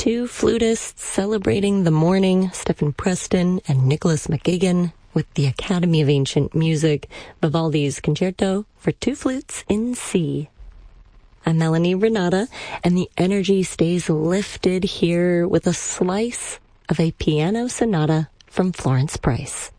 two flutists celebrating the morning, Stephen Preston and Nicholas McGigan, with the Academy of Ancient Music, Vivaldi's Concerto for Two Flutes in C. I'm Melanie Renata, and the energy stays lifted here with a slice of a piano sonata from Florence Price.